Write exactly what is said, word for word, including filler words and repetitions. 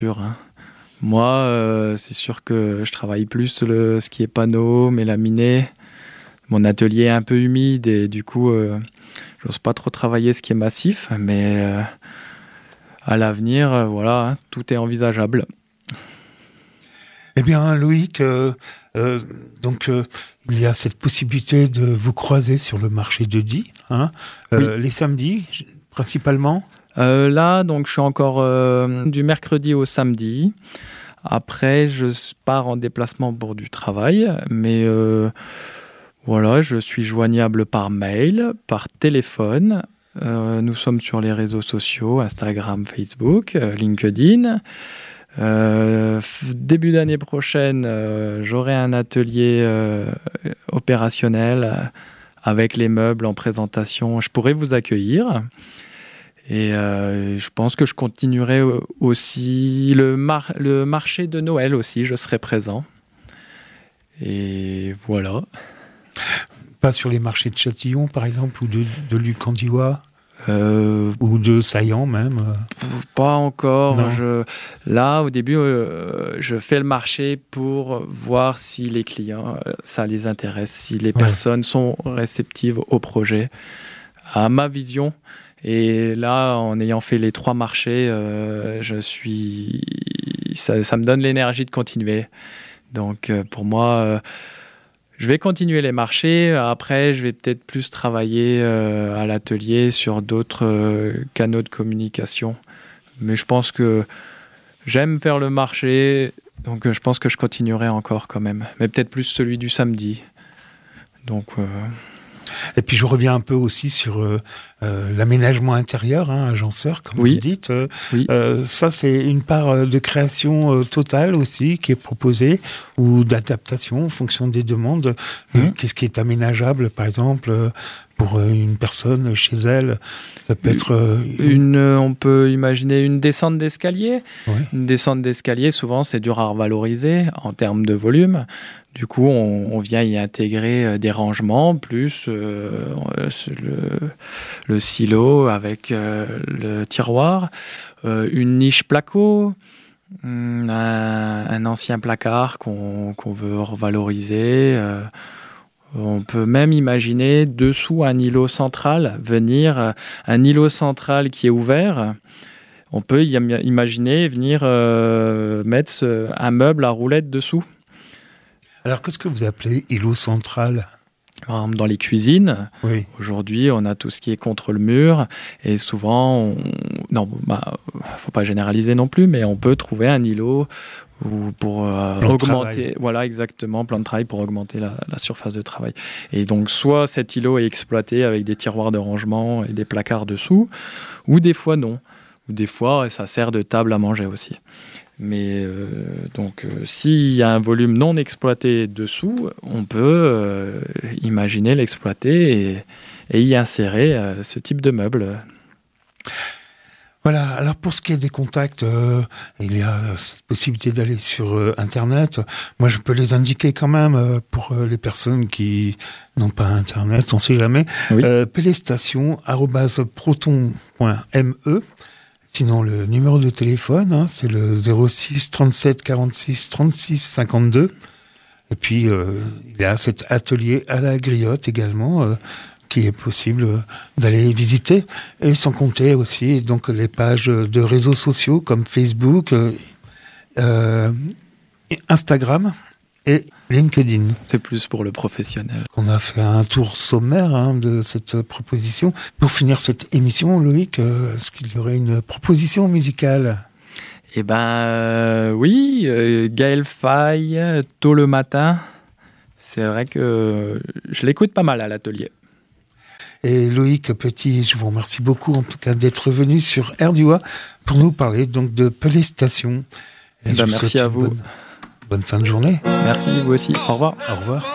Sûr, hein. Moi, euh, c'est sûr que je travaille plus le, ce qui est panneau, mélaminé. Mon atelier est un peu humide et du coup, euh, j'ose pas trop travailler ce qui est massif. Mais euh, à l'avenir, euh, voilà, hein, tout est envisageable. Eh bien, Loïc, euh, euh, donc euh, il y a cette possibilité de vous croiser sur le marché de Die, hein, euh, oui. Les samedis principalement. Euh, là, donc, je suis encore euh, du mercredi au samedi. Après, je pars en déplacement pour du travail, mais euh, voilà, je suis joignable par mail, par téléphone. Euh, nous sommes sur les réseaux sociaux, Instagram, Facebook, euh, LinkedIn. Euh, début d'année prochaine, euh, j'aurai un atelier euh, opérationnel euh, avec les meubles en présentation. Je pourrais vous accueillir. Et euh, je pense que je continuerai aussi le, mar- le marché de Noël aussi, je serai présent. Et voilà. Pas sur les marchés de Châtillon, par exemple, ou de, de Lucandiwa euh, ou de Saillant même. Pas encore. Je, là, au début, euh, je fais le marché pour voir si les clients, ça les intéresse, si les ouais. personnes sont réceptives au projet, à ma vision. Et là, en ayant fait les trois marchés, euh, je suis, ça, ça me donne l'énergie de continuer. Donc, euh, pour moi, euh, je vais continuer les marchés. Après, je vais peut-être plus travailler euh, à l'atelier sur d'autres euh, canaux de communication. Mais je pense que j'aime faire le marché, donc euh, je pense que je continuerai encore quand même. Mais peut-être plus celui du samedi. Donc... Euh, Et puis je reviens un peu aussi sur euh, euh, l'aménagement intérieur, hein, agenceur, comme oui. vous dites. Euh, oui. euh, ça, c'est une part de création euh, totale aussi qui est proposée, ou d'adaptation en fonction des demandes. Mmh. Euh, qu'est-ce qui est aménageable, par exemple, euh, pour euh, une personne chez elle? Ça peut être... Euh, une, euh, on peut imaginer une descente d'escalier. Ouais. Une descente d'escalier, souvent, c'est dur à revaloriser en termes de volume. Du coup, on, on vient y intégrer des rangements, plus euh, le, le silo avec euh, le tiroir, euh, une niche placo, un, un ancien placard qu'on, qu'on veut revaloriser. Euh, on peut même imaginer dessous un îlot central, venir un îlot central qui est ouvert. On peut y imaginer venir euh, mettre ce, un meuble à roulettes dessous. Alors, qu'est-ce que vous appelez îlot central ? Par exemple, dans les cuisines, oui. Aujourd'hui, on a tout ce qui est contre le mur. Et souvent, on... non, bah, faut pas généraliser non plus, mais on peut trouver un îlot ou pour euh, augmenter, voilà, exactement, plan de travail pour augmenter la, la surface de travail. Et donc, soit cet îlot est exploité avec des tiroirs de rangement et des placards dessous, ou des fois non. Ou des fois, ça sert de table à manger aussi. Mais euh, donc, euh, s'il y a un volume non exploité dessous, on peut euh, imaginer l'exploiter et, et y insérer euh, ce type de meuble. Voilà, alors pour ce qui est des contacts, euh, il y a cette possibilité d'aller sur euh, Internet. Moi, je peux les indiquer quand même euh, pour euh, les personnes qui n'ont pas Internet, on ne sait jamais. Oui. Euh, pélestation arobase proton point me. Sinon, le numéro de téléphone, hein, c'est le zéro six trente-sept quarante-six trente-six cinquante-deux. Et puis, euh, il y a cet atelier à la Griotte également, euh, qui est possible euh, d'aller visiter. Et sans compter aussi donc, les pages de réseaux sociaux comme Facebook, euh, euh, Instagram et LinkedIn. C'est plus pour le professionnel. On a fait un tour sommaire hein, de cette proposition. Pour finir cette émission, Loïc, euh, est-ce qu'il y aurait une proposition musicale ? Eh ben euh, oui, euh, Gaël Faye, Tôt le matin. C'est vrai que je l'écoute pas mal à l'atelier. Et Loïc Petit, je vous remercie beaucoup en tout cas d'être venu sur Air du Oie pour nous parler donc de Pélestation. Eh ben, merci à vous. Bonne, bonne fin de journée. Merci, vous aussi. Au revoir. Au revoir.